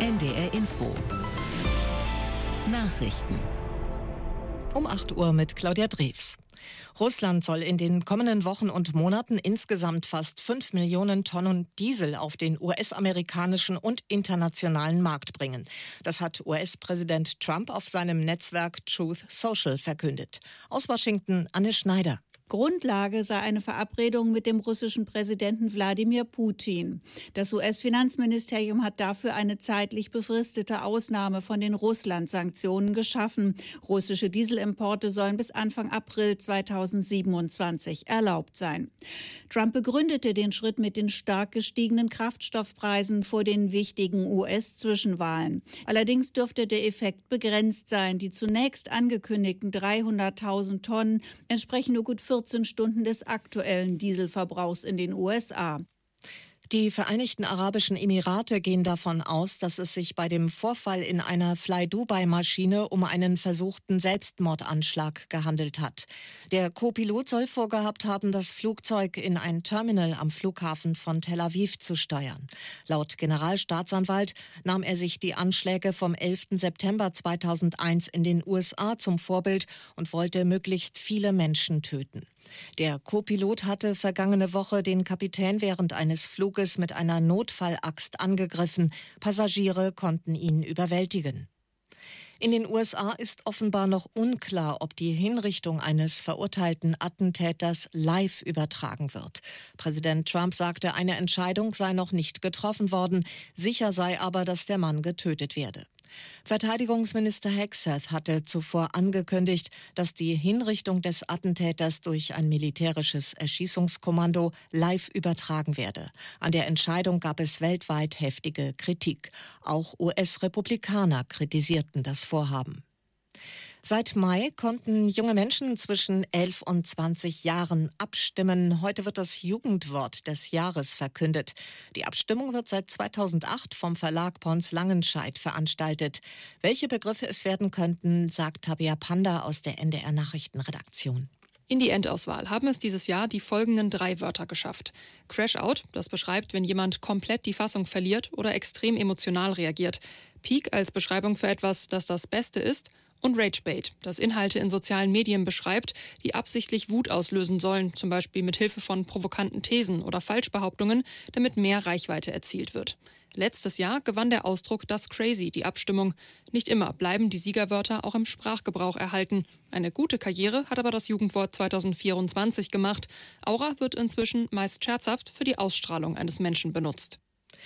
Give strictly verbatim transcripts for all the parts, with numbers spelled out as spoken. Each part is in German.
N D R Info. Nachrichten. Um acht Uhr mit Claudia Drews. Russland soll in den kommenden Wochen und Monaten insgesamt fast fünf Millionen Tonnen Diesel auf den U S-amerikanischen und internationalen Markt bringen. Das hat U S-Präsident Trump auf seinem Netzwerk Truth Social verkündet. Aus Washington, Anne Schneider. Grundlage sei eine Verabredung mit dem russischen Präsidenten Wladimir Putin. Das U S-Finanzministerium hat dafür eine zeitlich befristete Ausnahme von den Russland-Sanktionen geschaffen. Russische Dieselimporte sollen bis Anfang April zweitausendsiebenundzwanzig erlaubt sein. Trump begründete den Schritt mit den stark gestiegenen Kraftstoffpreisen vor den wichtigen U S-Zwischenwahlen. Allerdings dürfte der Effekt begrenzt sein. Die zunächst angekündigten dreihunderttausend Tonnen entsprechen nur gut vierzehn Stunden des aktuellen Dieselverbrauchs in den U S A. Die Vereinigten Arabischen Emirate gehen davon aus, dass es sich bei dem Vorfall in einer Fly-Dubai-Maschine um einen versuchten Selbstmordanschlag gehandelt hat. Der Co-Pilot soll vorgehabt haben, das Flugzeug in ein Terminal am Flughafen von Tel Aviv zu steuern. Laut Generalstaatsanwalt nahm er sich die Anschläge vom elften September zweitausendeins in den U S A zum Vorbild und wollte möglichst viele Menschen töten. Der Co-Pilot hatte vergangene Woche den Kapitän während eines Fluges mit einer Notfallaxt angegriffen. Passagiere konnten ihn überwältigen. In den U S A ist offenbar noch unklar, ob die Hinrichtung eines verurteilten Attentäters live übertragen wird. Präsident Trump sagte, eine Entscheidung sei noch nicht getroffen worden. Sicher sei aber, dass der Mann getötet werde. Verteidigungsminister Hegseth hatte zuvor angekündigt, dass die Hinrichtung des Attentäters durch ein militärisches Erschießungskommando live übertragen werde. An der Entscheidung gab es weltweit heftige Kritik. Auch U S-Republikaner kritisierten das Vorhaben. Seit Mai konnten junge Menschen zwischen elf und zwanzig Jahren abstimmen. Heute wird das Jugendwort des Jahres verkündet. Die Abstimmung wird seit zweitausendacht vom Verlag Pons Langenscheidt veranstaltet. Welche Begriffe es werden könnten, sagt Tabea Panda aus der N D R Nachrichtenredaktion. In die Endauswahl haben es dieses Jahr die folgenden drei Wörter geschafft. Crash Out, das beschreibt, wenn jemand komplett die Fassung verliert oder extrem emotional reagiert. Peak als Beschreibung für etwas, das das Beste ist. Und Ragebait, das Inhalte in sozialen Medien beschreibt, die absichtlich Wut auslösen sollen, zum Beispiel mit Hilfe von provokanten Thesen oder Falschbehauptungen, damit mehr Reichweite erzielt wird. Letztes Jahr gewann der Ausdruck Das Crazy die Abstimmung. Nicht immer bleiben die Siegerwörter auch im Sprachgebrauch erhalten. Eine gute Karriere hat aber das Jugendwort zweitausendvierundzwanzig gemacht. Aura wird inzwischen meist scherzhaft für die Ausstrahlung eines Menschen benutzt.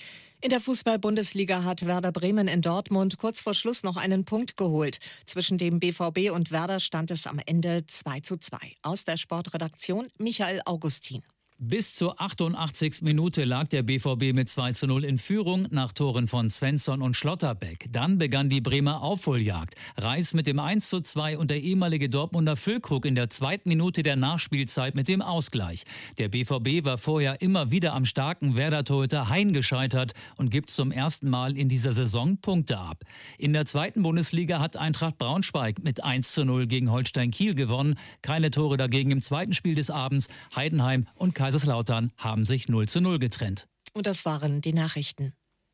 In der Fußball-Bundesliga hat Werder Bremen in Dortmund kurz vor Schluss noch einen Punkt geholt. Zwischen dem B V B und Werder stand es am Ende zwei zu zwei. Aus der Sportredaktion Michael Augustin. Bis zur achtundachtzigsten Minute lag der B V B mit zwei zu null in Führung nach Toren von Svensson und Schlotterbeck. Dann begann die Bremer Aufholjagd. Reis mit dem eins zu zwei und der ehemalige Dortmunder Füllkrug in der zweiten Minute der Nachspielzeit mit dem Ausgleich. Der B V B war vorher immer wieder am starken Werder-Torhüter Hein gescheitert und gibt zum ersten Mal in dieser Saison Punkte ab. In der zweiten Bundesliga hat Eintracht Braunschweig mit eins zu null gegen Holstein Kiel gewonnen. Keine Tore dagegen im zweiten Spiel des Abends. Heidenheim und Kaiserslautern haben sich null zu null getrennt. Und das waren die Nachrichten.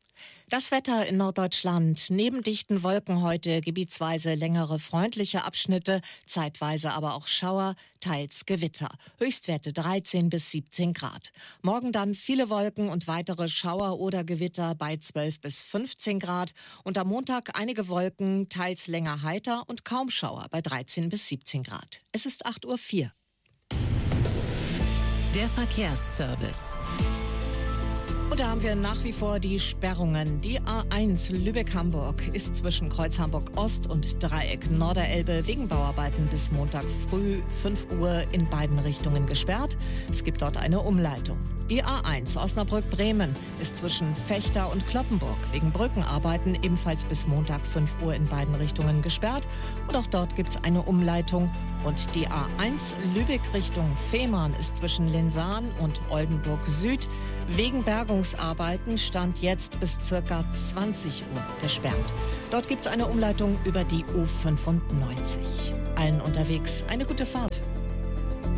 Das Wetter in Norddeutschland. Neben dichten Wolken heute gebietsweise längere freundliche Abschnitte, zeitweise aber auch Schauer, teils Gewitter. Höchstwerte dreizehn bis siebzehn Grad. Morgen dann viele Wolken und weitere Schauer oder Gewitter bei zwölf bis fünfzehn Grad. Und am Montag einige Wolken, teils länger heiter und kaum Schauer bei dreizehn bis siebzehn Grad. Es ist acht Uhr vier. Der Verkehrsservice. Und da haben wir nach wie vor die Sperrungen. Die A eins Lübeck-Hamburg ist zwischen Kreuz Hamburg-Ost und Dreieck Norderelbe wegen Bauarbeiten bis Montag früh fünf Uhr in beiden Richtungen gesperrt. Es gibt dort eine Umleitung. Die A eins Osnabrück-Bremen ist zwischen Vechta und Cloppenburg wegen Brückenarbeiten ebenfalls bis Montag fünf Uhr in beiden Richtungen gesperrt. Und auch dort gibt es eine Umleitung. Und die A eins Lübeck Richtung Fehmarn ist zwischen Linsan und Oldenburg Süd wegen Bergungsarbeiten Stand jetzt bis circa zwanzig Uhr gesperrt. Dort gibt es eine Umleitung über die U fünfundneunzig. Allen unterwegs eine gute Fahrt.